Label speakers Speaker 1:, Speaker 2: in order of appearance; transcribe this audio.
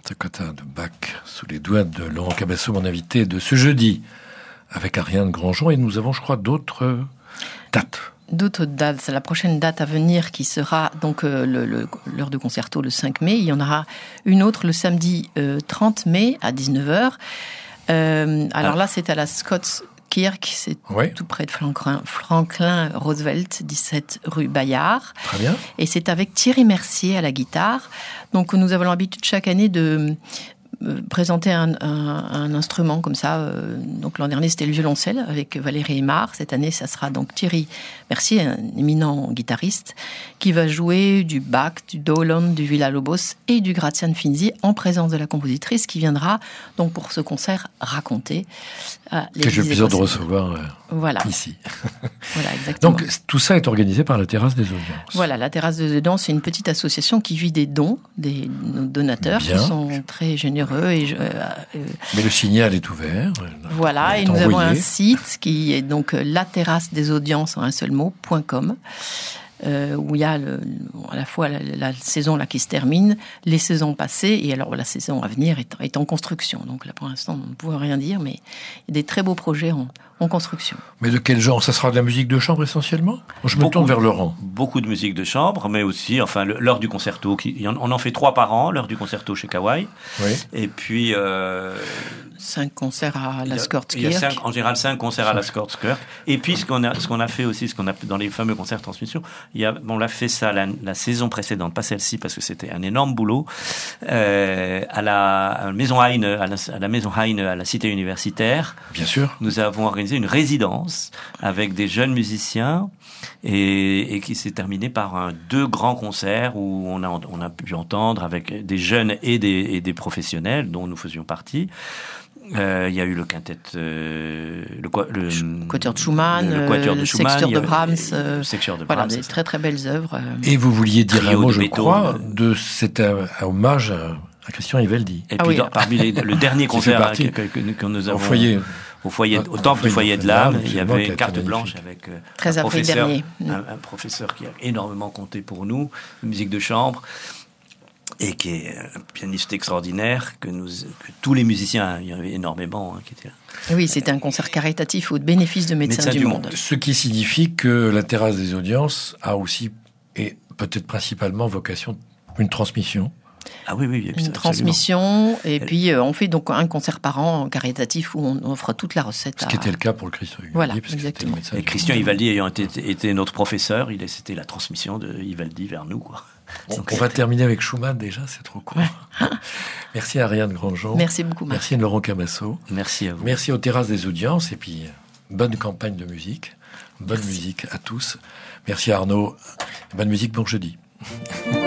Speaker 1: Toccata de Bach sous les doigts de Laurent Cabasso, mon invité de ce jeudi, avec Ariane Grandjean. Et nous avons, je crois, d'autres dates.
Speaker 2: D'autres dates. C'est la prochaine date à venir qui sera donc l'heure de concerto le 5 mai. Il y en aura une autre le samedi 30 mai à 19h. Alors là, c'est à la Scottskirk, c'est tout près de Franklin Roosevelt, 17 rue Bayard.
Speaker 1: Très bien.
Speaker 2: Et c'est avec Thierry Mercier à la guitare. Donc nous avons l'habitude chaque année de présenter un instrument comme ça. Donc l'an dernier, c'était le violoncelle avec Valérie Aymar. Cette année, ça sera donc Thierry Mercier, un éminent guitariste, qui va jouer du Bach, du Dolan, du Villa-Lobos et du Grazian-Finzi en présence de la compositrice qui viendra donc pour ce concert raconter.
Speaker 1: Que j'ai le plaisir de recevoir ici.
Speaker 2: Voilà, exactement.
Speaker 1: Donc tout ça est organisé par la Terrasse des Audiences.
Speaker 2: Voilà, la Terrasse des Audiences, c'est une petite association qui vit des dons, nos donateurs qui sont très généreux.
Speaker 1: Mais le signal est ouvert.
Speaker 2: Voilà, et nous avons un site qui est donc laterrassedesaudiences en un seul mot.com. Où il y a à la fois la saison là qui se termine, les saisons passées, et alors la saison à venir est en construction. Donc là, pour l'instant, on ne peut rien dire, mais il y a des très beaux projets en construction.
Speaker 1: Mais de quel genre ? Ça sera de la musique de chambre essentiellement ? Je me tourne vers Laurent.
Speaker 3: Beaucoup de musique de chambre, mais aussi, l'heure du concerto. On en fait 3 par an, l'heure du concerto chez Kawai.
Speaker 1: Oui.
Speaker 3: Et puis...
Speaker 2: 5 concerts à la Scottskirk.
Speaker 3: En général, 5 concerts à la Scottskirk. Et puis, ce qu'on a fait aussi, dans les fameux concerts transmission, on l'a fait ça la saison précédente, pas celle-ci, parce que c'était un énorme boulot, à la Maison Heine, à la Maison Heine, à la Cité universitaire.
Speaker 1: Bien sûr.
Speaker 3: Nous avons organisé une résidence avec des jeunes musiciens et qui s'est terminée par 2 grands concerts où on a pu entendre avec des jeunes et des professionnels dont nous faisions partie. Il y a eu le quintet, le
Speaker 2: Quatuor de Schumann,
Speaker 3: le
Speaker 2: Sextuor de Brahms,
Speaker 3: voilà,
Speaker 2: des très très belles œuvres.
Speaker 1: Et vous vouliez dire un mot, je crois, de cet hommage à Christian Evaldi.
Speaker 3: Et puis parmi le dernier concert que nous avons au temple du foyer de l'âme, il y avait une carte blanche avec
Speaker 2: 13 avril dernier.
Speaker 3: Un professeur qui a énormément compté pour nous, musique de chambre. Et qui est un pianiste extraordinaire, que tous les musiciens, il y en avait énormément qui étaient là.
Speaker 2: Oui, c'était un concert caritatif au bénéfice de Médecins du Monde.
Speaker 1: Ce qui signifie que la Terrasse des Audiences a aussi, et peut-être principalement, vocation une transmission.
Speaker 3: Ah oui,
Speaker 2: une
Speaker 3: absolument.
Speaker 2: Transmission, et puis on fait donc un concert par an caritatif où on offre toute la recette.
Speaker 1: Ce qui était le cas pour le Christian Evaldi.
Speaker 2: Voilà, exactement.
Speaker 3: Et Christian Evaldi ayant été notre professeur, c'était la transmission de Evaldi vers nous, quoi.
Speaker 1: On va terminer avec Schumann déjà, c'est trop court. Ouais. Merci à Ariane Grandjean.
Speaker 2: Merci beaucoup, Marc.
Speaker 1: Merci à Laurent Cabasso.
Speaker 3: Merci à vous.
Speaker 1: Merci aux Terrasses des Audiences, et puis bonne campagne de musique. Bonne musique à tous. Merci à Arnaud. Bonne musique pour jeudi.